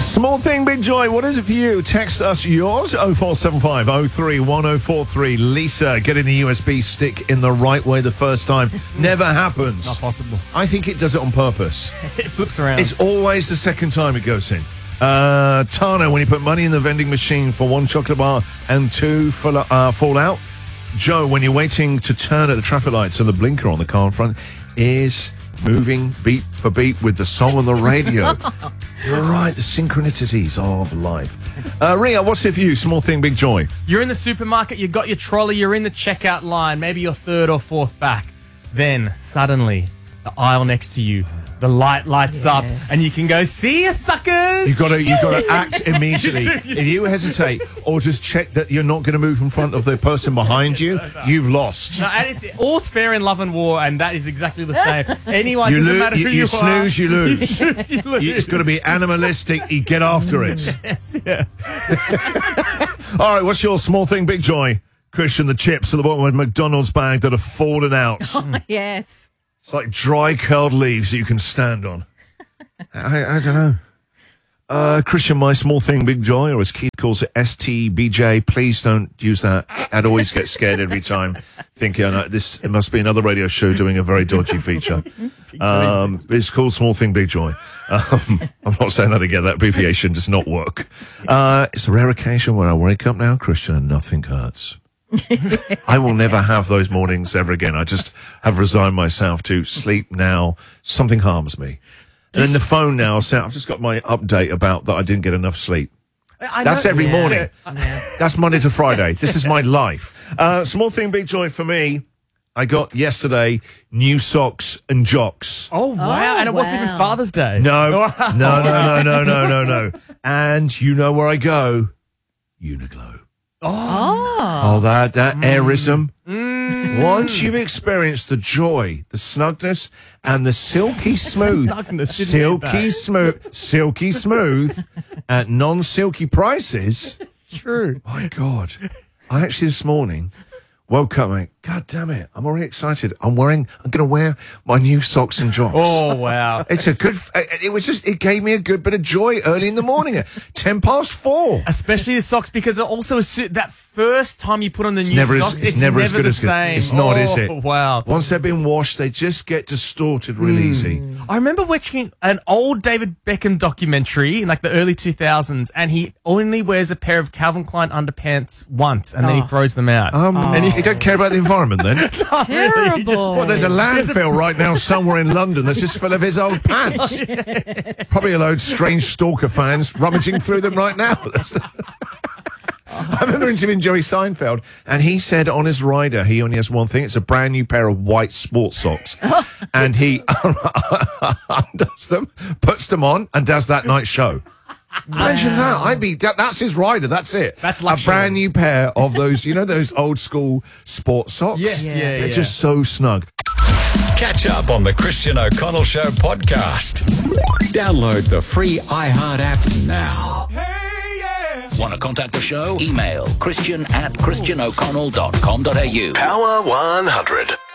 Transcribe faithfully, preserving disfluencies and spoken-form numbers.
Small thing, big joy. What is it for you? Text us yours, oh four seven five oh three one oh four three. Lisa, getting the U S B stick in the right way the first time. Never happens. Not possible. I think it does it on purpose. It flips around. It's always the second time it goes in. Uh, Tana, when you put money in the vending machine for one chocolate bar and two full, uh, fall out. Joe, when you're waiting to turn at the traffic lights and the blinker on the car in front is moving beat for beat with the song on the radio. You're right, the synchronicities of life. Uh, Ria, what's it for you? Small thing, big joy. You're in the supermarket, you've got your trolley, you're in the checkout line, maybe you're third or fourth back. Then, suddenly, the aisle next to you, the light lights yes. up, and you can go, see you, suckers! You've got to, you've got to act immediately. If you hesitate or just check that you're not going to move in front of the person behind you, you've lost. No, and it's all's fair in love and war, and that is exactly the same. Anyone, you doesn't lo- matter who you, you, you are. snooze, you lose. You snooze, you lose. It's got to be animalistic. You get after it. Yes, yeah. All right, what's your small thing, big joy? Christian, the chips at the bottom of a McDonald's bag that have fallen out. Oh, yes. It's like dry curled leaves that you can stand on. I, I don't know. Uh, Christian, my small thing, big joy, or as Keith calls it, S T B J. Please don't use that. I'd always get scared every time, thinking, oh, no, this it must be another radio show doing a very dodgy feature. Um, it's called Small Thing, Big Joy. Um, I'm not saying that again. That abbreviation does not work. Uh, it's a rare occasion where I wake up now, Christian, and nothing hurts. I will never have those mornings ever again. I just have resigned myself to sleep now. Something harms me. And then the phone now, so I've just got my update about that I didn't get enough sleep. I That's know, every yeah. morning. Yeah. That's Monday to Friday. This is my life. Uh, small thing, big joy for me. I got yesterday new socks and jocks. Oh, wow. Oh, and it wasn't wow. even Father's Day. No, no, no, no, no, no, no, no. And you know where I go? Uniqlo. Oh. Oh, that, that Mm. airism. Mm. Once you've experienced the joy, the snugness, and the silky smooth, Snugness, didn't silky you, smooth, silky smooth, at non-silky prices. It's true. My God. I actually this morning woke up and went, God damn it, I'm already excited. I'm wearing, I'm going to wear my new socks and jocks. Oh, wow. It's a good, it was just, it gave me a good bit of joy early in the morning at ten past four. Especially the socks, because it also that first time you put on the It's new never, socks, as, it's, it's never, never as good the as good. same. It's not, oh, is it? Wow. Once they've been washed, they just get distorted real Mm. easy. I remember watching an old David Beckham documentary in like the early two thousands, and he only wears a pair of Calvin Klein underpants once, and then he Oh. throws them out. Um, And he- you don't care about the environment then? Not really, he just- Terrible. Well, there's a landfill right now somewhere in London that's just full of his old pants. Probably a load of strange stalker fans rummaging through them right now. That's the- I remember interviewing Jerry Seinfeld, and he said on his rider he only has one thing. It's a brand new pair of white sports socks. And he undoes them, puts them on, and does that night show. Imagine that. I'd be, that, that's his rider. That's it. That's a luxury. brand new pair of those, you know, those old school sports socks? Yes, yeah, They're yeah. just so snug. Catch up on the Christian O'Connell Show podcast. Download the free iHeart app now. Want to contact the show? Email christian at christian o'connell dot com dot a u. Power one hundred.